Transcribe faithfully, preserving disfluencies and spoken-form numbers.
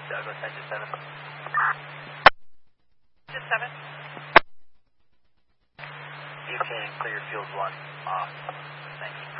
Douglas, engine seven. Engine seven. Butane, clear fuels one, off. Thank you.